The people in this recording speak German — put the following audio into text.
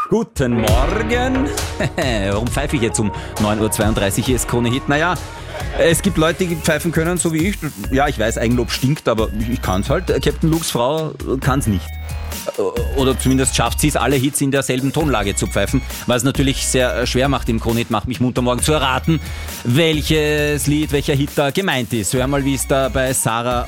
Guten Morgen. Warum pfeife ich jetzt um 9.32 Uhr? Hier ist Krone Hit. Naja, es gibt Leute, die pfeifen können, so wie ich. Ja, ich weiß, Eigenlob stinkt, aber ich kann's halt. Captain Luke's Frau kann's nicht. Oder zumindest schafft sie es, alle Hits in derselben Tonlage zu pfeifen, was natürlich sehr schwer macht im Krone Hit, macht mich munter morgen zu erraten, welches Lied, welcher Hit da gemeint ist. Hör mal, wie es da bei Sarah